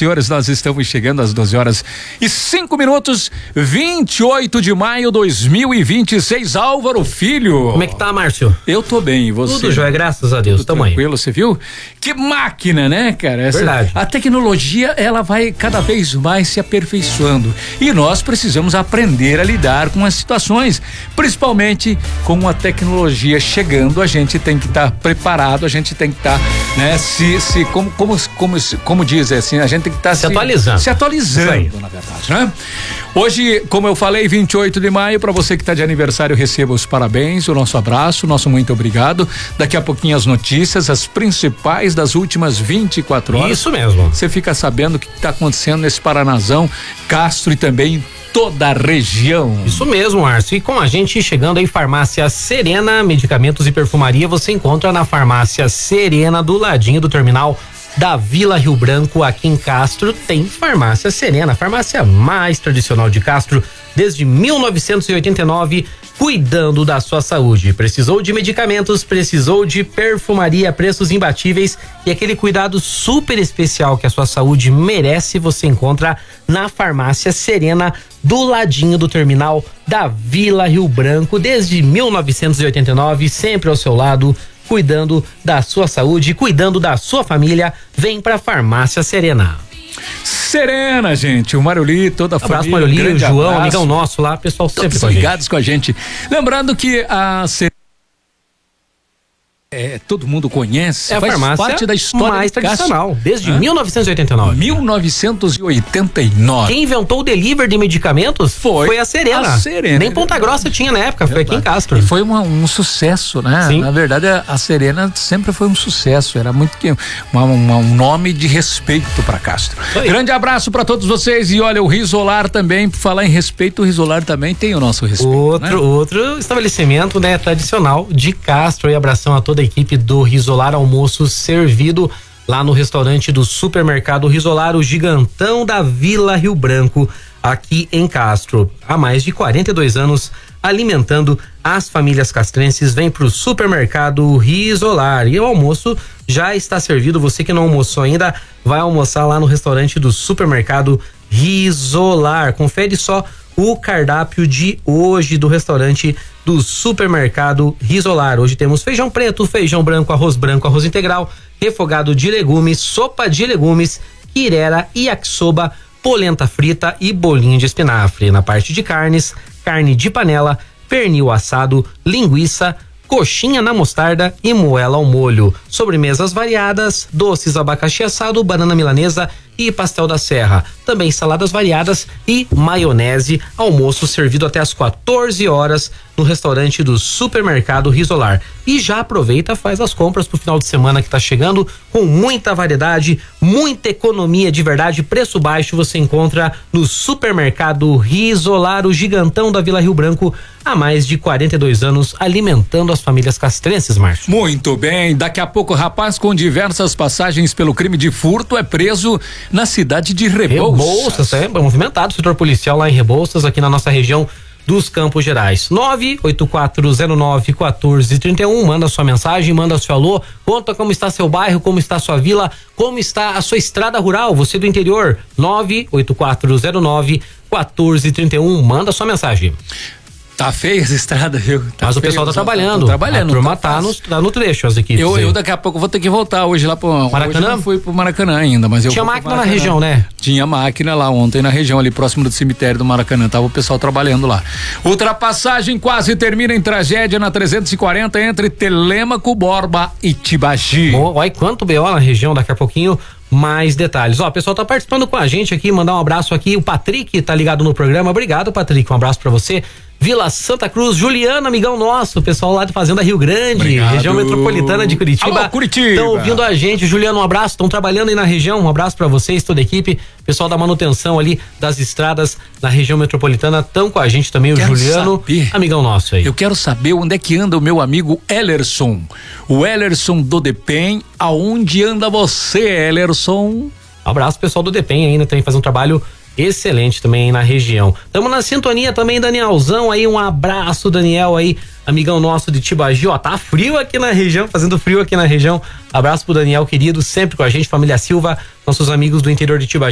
senhores, nós estamos chegando às 12h05, 28 de maio de 2026. Álvaro Filho. Como é que tá, Márcio? Eu tô bem, e você? Tudo jóia, graças a Deus. Tudo tranquilo, você viu? Que máquina, né, cara? Verdade. A tecnologia, ela vai cada vez mais se aperfeiçoando e nós precisamos aprender a lidar com as situações, principalmente com a tecnologia chegando. A gente tem que estar preparado, a gente tem que estar, né, como diz assim, a gente tem que estar se atualizando, na verdade, né? Hoje, como eu falei, 28 de maio, para você que está de aniversário, receba os parabéns, o nosso abraço, o nosso muito obrigado. Daqui a pouquinho as notícias, as principais das últimas 24 horas. Isso mesmo. Você fica sabendo o que está acontecendo nesse Paranazão, Castro e também toda a região. Isso mesmo, Márcio. E com a gente chegando aí, Farmácia Serena, medicamentos e perfumaria, você encontra na Farmácia Serena, do ladinho do terminal da Vila Rio Branco, aqui em Castro. Tem Farmácia Serena, farmácia mais tradicional de Castro desde 1989, cuidando da sua saúde. Precisou de medicamentos, precisou de perfumaria, preços imbatíveis e aquele cuidado super especial que a sua saúde merece, você encontra na Farmácia Serena, do ladinho do terminal da Vila Rio Branco, desde 1989, sempre ao seu lado, cuidando da sua saúde, cuidando da sua família. Vem pra Farmácia Serena. Serena, gente, o Marioli, toda a família. Abraço, Marioli, o João, amigão nosso lá, pessoal sempre todos ligados com a gente. Lembrando que a Serena, todo mundo conhece, a faz farmácia parte da história mais tradicional, desde 1989. 1989. Quem inventou o delivery de medicamentos foi a Serena. Nem Ponta Grossa tinha na época, foi aqui em Castro. E foi um sucesso, né? Sim. Na verdade, a Serena sempre foi um sucesso, era muito um nome de respeito para Castro. Grande abraço para todos vocês e olha, o Risolar também, por falar em respeito, o Risolar também tem o nosso respeito. Outro estabelecimento, né, tradicional de Castro. E abração a toda a equipe do Risolar, almoço servido lá no restaurante do Supermercado Risolar, o gigantão da Vila Rio Branco, aqui em Castro. Há mais de 42 anos alimentando as famílias castrenses. Vem pro Supermercado Risolar e o almoço já está servido. Você que não almoçou ainda, vai almoçar lá no restaurante do Supermercado Risolar. Confere só o cardápio de hoje do restaurante do Supermercado Risolar. Hoje temos feijão preto, feijão branco, arroz integral, refogado de legumes, sopa de legumes, quirera, yakisoba, polenta frita e bolinho de espinafre. Na parte de carnes, carne de panela, pernil assado, linguiça, coxinha na mostarda e moela ao molho. Sobremesas variadas, doces, abacaxi assado, banana milanesa e pastel da serra. Também saladas variadas e maionese. Almoço servido até às 14 horas no restaurante do Supermercado Risolar. E já aproveita, faz as compras pro final de semana que tá chegando, com muita variedade, muita economia de verdade, preço baixo. Você encontra no Supermercado Risolar, o gigantão da Vila Rio Branco, há mais de 42 anos, alimentando as famílias castrenses, Márcio. Muito bem, daqui a pouco, rapaz com diversas passagens pelo crime de furto é preso na cidade de Rebouças. É movimentado o setor policial lá em Rebouças, aqui na nossa região dos Campos Gerais. 984091431, manda sua mensagem, manda seu alô, conta como está seu bairro, como está sua vila, como está a sua estrada rural, você do interior. 984091431, manda sua mensagem. Tá feia essa estrada, viu? Mas o pessoal tá trabalhando. A turma tá no trecho, as equipes. Eu daqui a pouco vou ter que voltar hoje lá pro Maracanã. Hoje não fui pro Maracanã ainda, mas eu tinha máquina na região, né? Tinha máquina lá ontem na região, ali próximo do cemitério do Maracanã. Tava o pessoal trabalhando lá. Ultrapassagem quase termina em tragédia na 340 entre Telêmaco, Borba e Tibagi. Olha quanto BO na região, daqui a pouquinho mais detalhes. Ó, o pessoal tá participando com a gente aqui, mandar um abraço aqui, o Patrick tá ligado no programa. Obrigado, Patrick, um abraço pra você. Vila Santa Cruz, Juliano, amigão nosso, pessoal lá de Fazenda Rio Grande, obrigado. Região metropolitana de Curitiba. Alô, Curitiba. Estão ouvindo a gente. Juliano, um abraço, estão trabalhando aí na região, um abraço pra vocês, toda a equipe, pessoal da manutenção ali das estradas na região metropolitana, estão com a gente também, o Juliano, amigão nosso aí. Eu quero saber onde é que anda o meu amigo Ellerson, o Ellerson do Depem. Aonde anda você, Ellerson? Abraço pessoal do Depem ainda, também faz um trabalho excelente também na região. Tamo na sintonia também, Danielzão aí, um abraço, Daniel aí, amigão nosso de Tibagi, ó, tá frio aqui na região, fazendo frio aqui na região. Abraço pro Daniel, querido, sempre com a gente, família Silva, nossos amigos do interior de Tibagi.